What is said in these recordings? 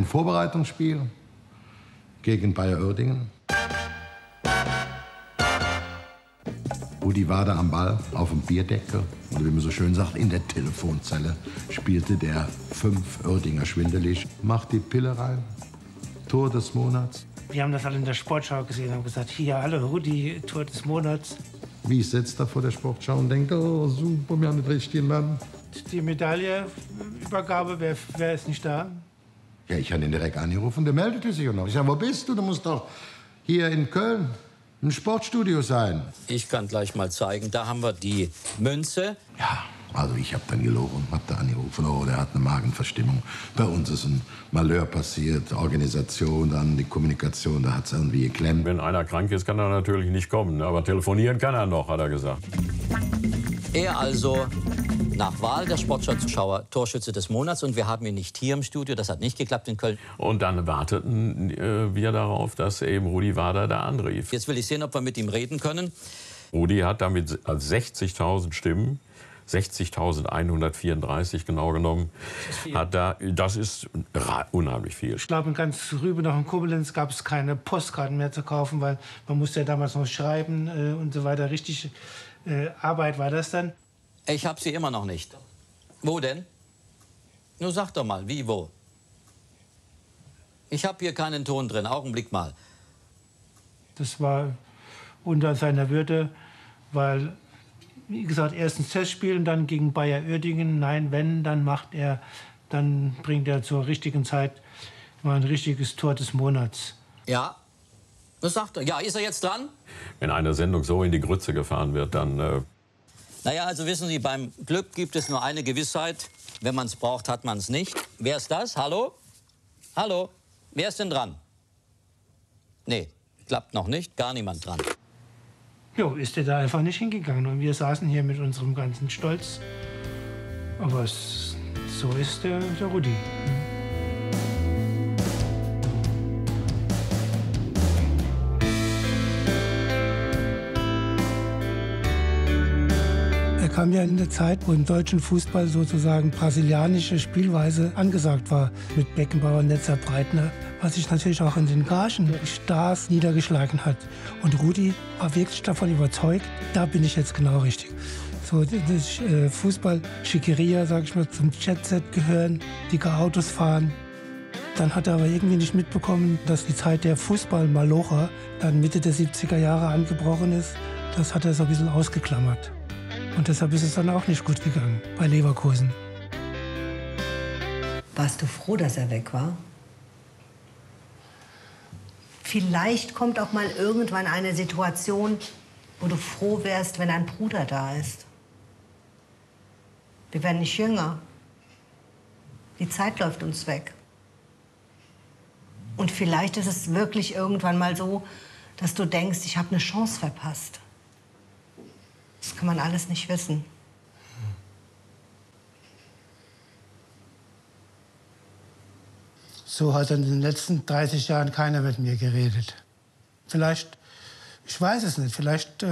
ein Vorbereitungsspiel gegen Bayer Uerdingen. Rudi Wader am Ball auf dem Bierdeckel. Und wie man so schön sagt, in der Telefonzelle spielte der 5 Uerdinger schwindelig. Macht die Pille rein. Tor des Monats. Wir haben das alle in der Sportschau gesehen und haben gesagt, hier, alle, Rudi, Tor des Monats. Wie sitzt da vor der Sportschau und denkt, oh super, wir haben den richtigen Mann. Die Medailleübergabe, wer ist nicht da? Ja, ich habe ihn direkt angerufen, der meldete sich auch noch. Ich sage, wo bist du? Du musst doch hier in Köln im Sportstudio sein. Ich kann gleich mal zeigen, da haben wir die Münze. Ja, also ich habe dann gelogen, habe da angerufen, oh, der hat eine Magenverstimmung. Bei uns ist ein Malheur passiert, Organisation, dann die Kommunikation, da hat es irgendwie geklemmt. Wenn einer krank ist, kann er natürlich nicht kommen, aber telefonieren kann er noch, hat er gesagt. Er also nach Wahl der Sportschau-Zuschauer Torschütze des Monats. Und wir haben ihn nicht hier im Studio, das hat nicht geklappt in Köln. Und dann warteten wir darauf, dass eben Rudi Wader da anrief. Jetzt will ich sehen, ob wir mit ihm reden können. Rudi hat damit 60.000 Stimmen, 60.134 genau genommen, das ist unheimlich viel. Ich glaube, in ganz Rüben, noch in Koblenz, gab es keine Postkarten mehr zu kaufen, weil man musste ja damals noch schreiben und so weiter. Richtig Arbeit war das dann. Ich habe sie immer noch nicht. Wo denn? Nur sag doch mal, wie, wo? Ich habe hier keinen Ton drin. Augenblick mal. Das war unter seiner Würde, weil, wie gesagt, erst ein Testspiel und dann gegen Bayer Uerdingen. Nein, wenn, dann bringt er zur richtigen Zeit mal ein richtiges Tor des Monats. Ja, das sagt er. Ja, ist er jetzt dran? Wenn eine Sendung so in die Grütze gefahren wird, dann... Naja, also wissen Sie, beim Glück gibt es nur eine Gewissheit. Wenn man es braucht, hat man es nicht. Wer ist das? Hallo? Hallo? Wer ist denn dran? Nee, klappt noch nicht. Gar niemand dran. Jo, ist er da einfach nicht hingegangen. Und wir saßen hier mit unserem ganzen Stolz. Aber so ist der Rudi. Er kam ja in der Zeit, wo im deutschen Fußball sozusagen brasilianische Spielweise angesagt war. Mit Beckenbauer, Netzer, Breitner, was sich natürlich auch in den Gagen Stars niedergeschlagen hat. Und Rudi war wirklich davon überzeugt, da bin ich jetzt genau richtig. So das Fußball-Schickeria, sag ich mal, zum Jet-Set gehören, dicke Autos fahren. Dann hat er aber irgendwie nicht mitbekommen, dass die Zeit der Fußball-Malocher dann Mitte der 70er Jahre angebrochen ist. Das hat er so ein bisschen ausgeklammert. Und deshalb ist es dann auch nicht gut gegangen bei Leverkusen. Warst du froh, dass er weg war? Vielleicht kommt auch mal irgendwann eine Situation, wo du froh wärst, wenn ein Bruder da ist. Wir werden nicht jünger. Die Zeit läuft uns weg. Und vielleicht ist es wirklich irgendwann mal so, dass du denkst, ich habe eine Chance verpasst. Das kann man alles nicht wissen. So hat in den letzten 30 Jahren keiner mit mir geredet. Vielleicht, ich weiß es nicht, vielleicht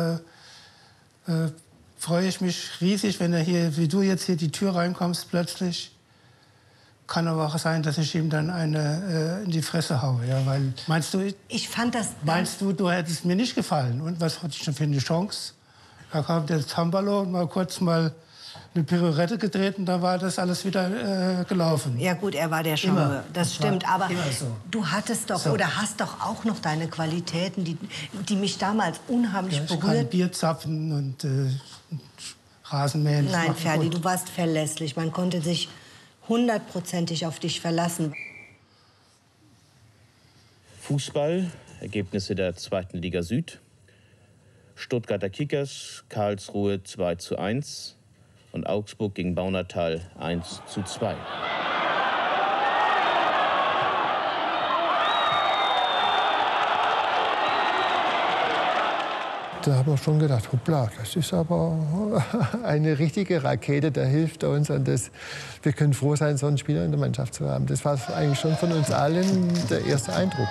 freue ich mich riesig, wenn er hier, wie du jetzt hier die Tür reinkommst plötzlich. Kann aber auch sein, dass ich ihm dann eine in die Fresse haue. Ja, weil, meinst du, du hättest mir nicht gefallen? Und was hatte ich denn für eine Chance? Da kam der Zambalo und mal kurz eine Pirouette gedreht und dann war das alles wieder gelaufen. Ja gut, er war der Charmeur, das stimmt. Aber so. Du hattest doch oder hast doch auch noch deine Qualitäten, die mich damals unheimlich ich berührt. kann Bier zapfen und Rasenmähen. Nein, Ferdi, du warst verlässlich. Man konnte sich 100%ig auf dich verlassen. Fußball, Ergebnisse der 2. Liga Süd. Stuttgarter Kickers, Karlsruhe 2:1 und Augsburg gegen Baunatal 1:2. Da haben wir schon gedacht, hoppla, das ist aber eine richtige Rakete, der hilft uns. Und wir können froh sein, so einen Spieler in der Mannschaft zu haben. Das war eigentlich schon von uns allen der erste Eindruck.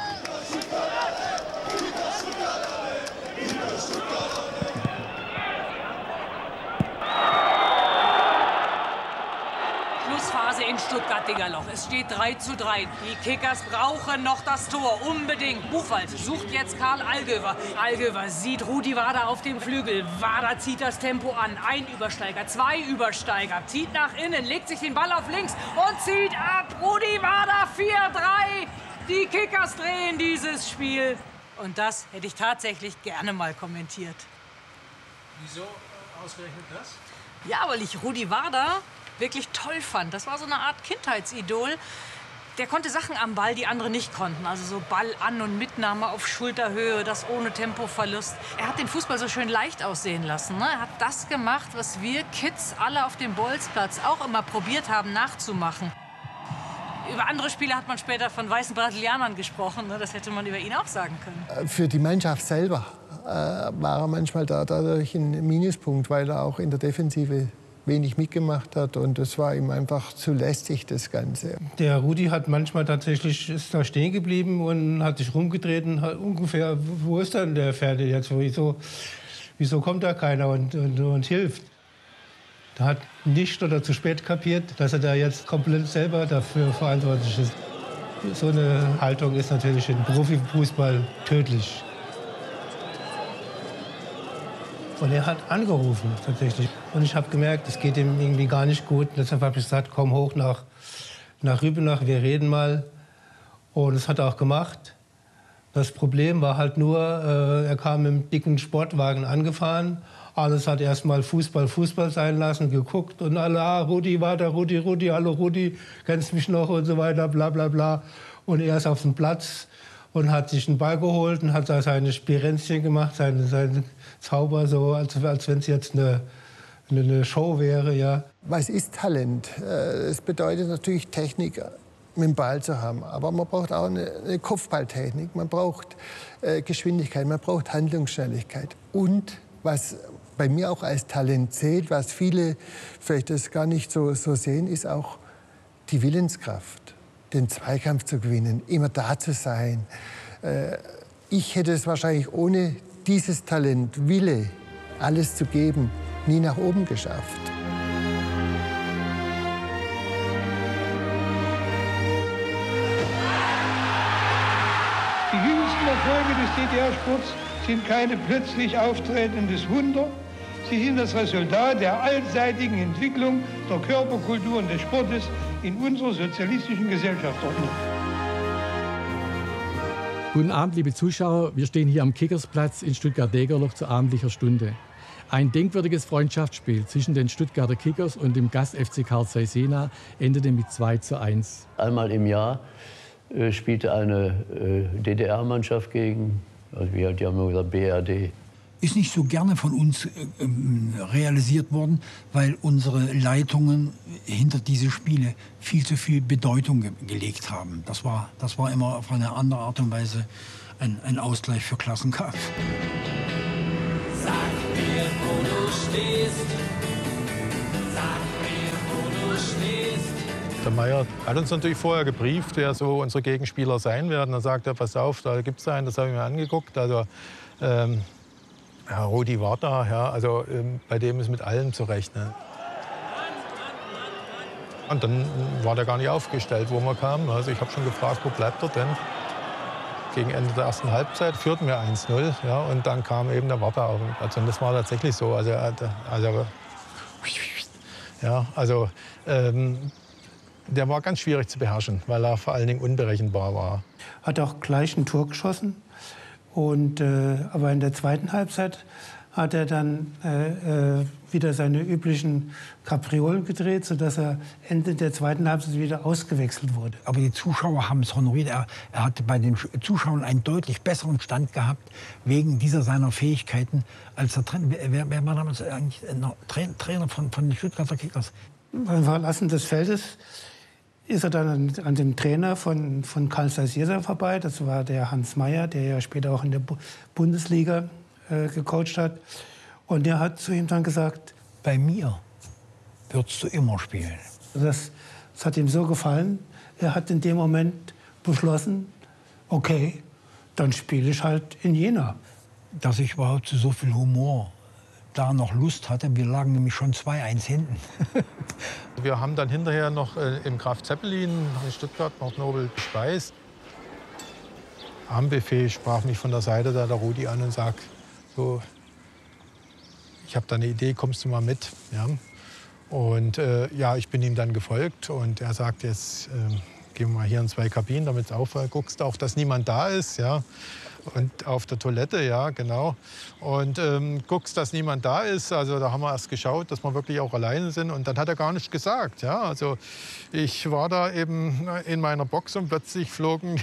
Schlussphase in Stuttgart. Rattinger Loch. Es steht 3:3. Die Kickers brauchen noch das Tor, unbedingt. Buchwald sucht jetzt Karl Allgöwer. Allgöwer sieht Rudi Wader auf dem Flügel. Wader zieht das Tempo an. Ein Übersteiger, zwei Übersteiger. Zieht nach innen, legt sich den Ball auf links und zieht ab. Rudi Wader 4:3. Die Kickers drehen dieses Spiel. Und das hätte ich tatsächlich gerne mal kommentiert. Wieso ausgerechnet das? Ja, weil ich Rudi Wader wirklich toll fand. Das war so eine Art Kindheitsidol. Der konnte Sachen am Ball, die andere nicht konnten. Also so Ball an- und Mitnahme auf Schulterhöhe, das ohne Tempoverlust. Er hat den Fußball so schön leicht aussehen lassen. Ne? Er hat das gemacht, was wir Kids alle auf dem Bolzplatz auch immer probiert haben nachzumachen. Über andere Spieler hat man später von weißen Brasilianern gesprochen. Ne? Das hätte man über ihn auch sagen können. Für die Mannschaft selber war er manchmal dadurch ein Minuspunkt, weil er auch in der Defensive wenig mitgemacht hat. Und es war ihm einfach zu lästig, das Ganze. Der Rudi hat manchmal tatsächlich ist da stehen geblieben und hat sich rumgedreht und hat ungefähr, wo ist denn der Pferde jetzt? Wieso kommt da keiner und hilft? Er hat nicht oder zu spät kapiert, dass er da jetzt komplett selber dafür verantwortlich ist. So eine Haltung ist natürlich im Profifußball tödlich. Und er hat angerufen, tatsächlich. Und ich habe gemerkt, es geht ihm irgendwie gar nicht gut. Und deshalb habe ich gesagt, komm hoch nach Rübenach, wir reden mal. Und das hat er auch gemacht. Das Problem war halt nur, er kam mit einem dicken Sportwagen angefahren. Alles hat erst mal Fußball sein lassen, geguckt. Und alle, Rudi, weiter, Rudi, hallo Rudi, kennst mich noch und so weiter, bla bla bla. Und er ist auf dem Platz und hat sich einen Ball geholt und hat da seine Spirenzchen gemacht, seine Zauber, so, als wenn es jetzt eine Show wäre. Ja. Was ist Talent? Es bedeutet natürlich Technik mit dem Ball zu haben. Aber man braucht auch eine Kopfballtechnik, man braucht Geschwindigkeit, man braucht Handlungsschnelligkeit. Und was bei mir auch als Talent zählt, was viele vielleicht das gar nicht so sehen, ist auch die Willenskraft, den Zweikampf zu gewinnen, immer da zu sein. Ich hätte es wahrscheinlich ohne dieses Talent, Wille, alles zu geben, nie nach oben geschafft. Die jüngsten Erfolge des DDR-Sports sind keine plötzlich auftretendes Wunder. Sie sind das Resultat der allseitigen Entwicklung der Körperkultur und des Sportes in unserer sozialistischen Gesellschaftsordnung. Guten Abend, liebe Zuschauer. Wir stehen hier am Kickersplatz in Stuttgart-Degerloch zur abendlicher Stunde. Ein denkwürdiges Freundschaftsspiel zwischen den Stuttgarter Kickers und dem Gast-FC Carl Zeiss Jena endete mit 2:1. Einmal im Jahr spielte eine DDR-Mannschaft gegen, also die haben immer gesagt BRD. Ist nicht so gerne von uns realisiert worden, weil unsere Leitungen hinter diese Spiele viel zu viel Bedeutung gelegt haben. Das war immer auf eine andere Art und Weise ein Ausgleich für Klassenkampf. Sag mir, wo du stehst. Sag mir, wo du stehst. Der Meier hat uns natürlich vorher gebrieft, wer so unsere Gegenspieler sein werden. Dann sagt er, pass auf, da gibt es einen, das habe ich mir angeguckt. Also, Rudi Wader, ja, also bei dem ist mit allem zu rechnen. Und dann war der gar nicht aufgestellt, wo wir kamen. Also ich habe schon gefragt, wo bleibt er denn? Gegen Ende der ersten Halbzeit führten wir 1:0, ja, und dann kam eben der Wader auf. Also das war tatsächlich so. Der war ganz schwierig zu beherrschen, weil er vor allen Dingen unberechenbar war. Hat auch gleich ein Tor geschossen. Aber in der zweiten Halbzeit hat er dann wieder seine üblichen Kapriolen gedreht, sodass er Ende der zweiten Halbzeit wieder ausgewechselt wurde. Aber die Zuschauer haben es honoriert. Er hatte bei den Zuschauern einen deutlich besseren Stand gehabt, wegen dieser seiner Fähigkeiten, als der Trainer. Wer war damals eigentlich Trainer von den Stuttgarter Kickers? Beim Verlassen des Feldes ist er dann an dem Trainer von Carl Zeiss Jena vorbei. Das war der Hans Meyer, der ja später auch in der Bundesliga gecoacht hat. Und der hat zu ihm dann gesagt, bei mir würdest du immer spielen. Das hat ihm so gefallen. Er hat in dem Moment beschlossen, okay, dann spiele ich halt in Jena. Dass ich überhaupt zu so viel Humor da noch Lust hatte. Wir lagen nämlich schon 2:1 hinten. Wir haben dann hinterher noch im Graf Zeppelin in Stuttgart noch Nobel gespeist. Am Buffet sprach mich von der Seite der Rudi an und sagt, so, ich habe da eine Idee, kommst du mal mit? Ja. Und ja, ich bin ihm dann gefolgt und er sagt, jetzt gehen wir mal hier in 2 Kabinen, damit du guckst auch, dass niemand da ist. Ja. Und auf der Toilette, ja, genau. Und guckst, dass niemand da ist. Also da haben wir erst geschaut, dass wir wirklich auch alleine sind. Und dann hat er gar nichts gesagt. Ja. Also ich war da eben in meiner Box und plötzlich flogen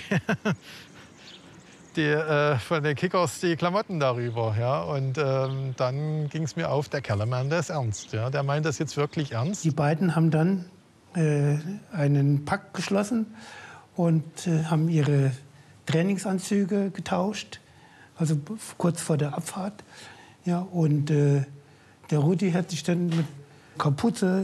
von den Kickers die Klamotten darüber. Ja. Und dann ging es mir auf, der Kellermann, der ist ernst. Ja. Der meint das jetzt wirklich ernst. Die beiden haben dann einen Pakt geschlossen und haben ihre Trainingsanzüge getauscht, also kurz vor der Abfahrt. Ja, und der Rudi hat sich dann mit Kapuze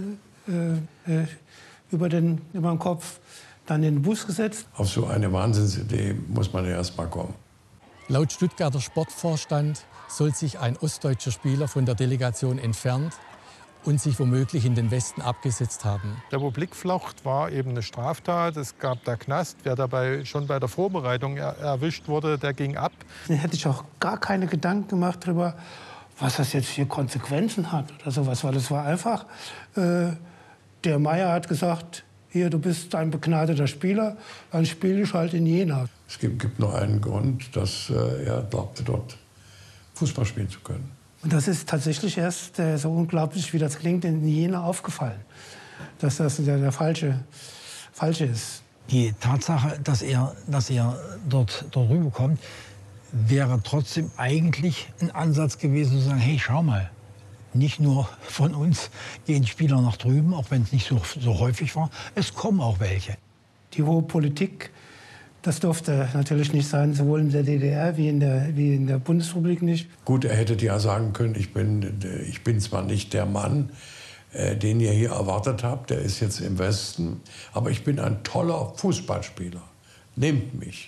über den Kopf dann in den Bus gesetzt. Auf so eine Wahnsinnsidee muss man ja erst mal kommen. Laut Stuttgarter Sportvorstand soll sich ein ostdeutscher Spieler von der Delegation entfernt und sich womöglich in den Westen abgesetzt haben. Republikflucht war eben eine Straftat. Es gab da Knast. Wer dabei schon bei der Vorbereitung erwischt wurde, der ging ab. Da hätte ich auch gar keine Gedanken gemacht darüber, was das jetzt für Konsequenzen hat oder sowas. Weil es war einfach, der Meier hat gesagt, hier, du bist ein begnadeter Spieler, dann spiele ich halt in Jena. Es gibt noch einen Grund, dass er glaubte, dort Fußball spielen zu können. Und das ist tatsächlich erst, so unglaublich wie das klingt, in Jena aufgefallen, dass das der falsche ist. Die Tatsache, dass er dort rüberkommt, wäre trotzdem eigentlich ein Ansatz gewesen, zu sagen, hey, schau mal, nicht nur von uns gehen Spieler nach drüben, auch wenn es nicht so häufig war, es kommen auch welche. Die hohe Politik, das durfte natürlich nicht sein, sowohl in der DDR wie in der Bundesrepublik nicht. Gut, er hätte ja sagen können, ich bin zwar nicht der Mann, den ihr hier erwartet habt, der ist jetzt im Westen, aber ich bin ein toller Fußballspieler. Nehmt mich.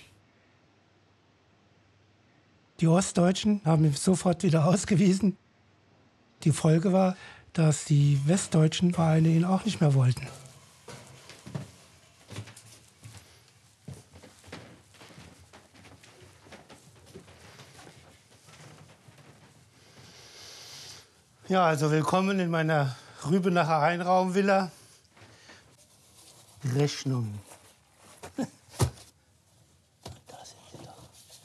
Die Ostdeutschen haben ihn sofort wieder ausgewiesen. Die Folge war, dass die westdeutschen Vereine ihn auch nicht mehr wollten. Ja, also willkommen in meiner Rübenacher Einraumvilla. Rechnung. Da sind sie doch.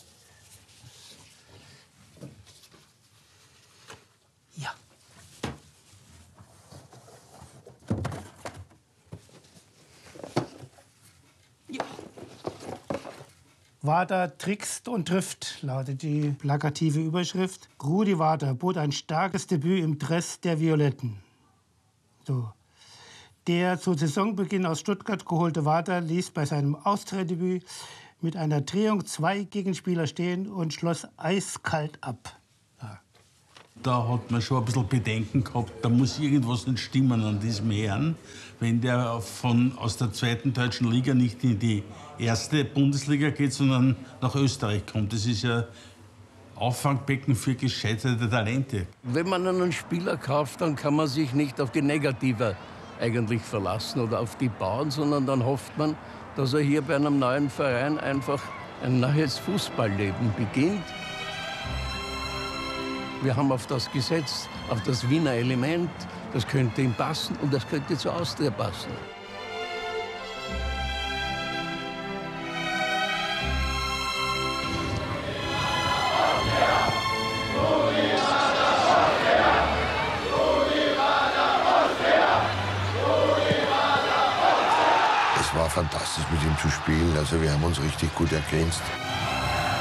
Ja. Ja. Wader trickst und trifft, lautet die plakative Überschrift. Rudi Wader bot ein starkes Debüt im Dress der Violetten. So. Der zu Saisonbeginn aus Stuttgart geholte Wader ließ bei seinem Austrittdebüt mit einer Drehung 2 Gegenspieler stehen und schloss eiskalt ab. Ja. Da hat man schon ein bisschen Bedenken gehabt, da muss irgendwas nicht stimmen an diesem Herrn, wenn der aus der 2. deutschen Liga nicht in die 1. Bundesliga geht, sondern nach Österreich kommt. Das ist ja Auffangbecken für gescheiterte Talente. Wenn man einen Spieler kauft, dann kann man sich nicht auf die Negative eigentlich verlassen oder auf die Bauern, sondern dann hofft man, dass er hier bei einem neuen Verein einfach ein neues Fußballleben beginnt. Wir haben auf das gesetzt, auf das Wiener Element. Das könnte ihm passen und das könnte zur Austria passen. Es war fantastisch, mit ihm zu spielen. Also wir haben uns richtig gut ergänzt.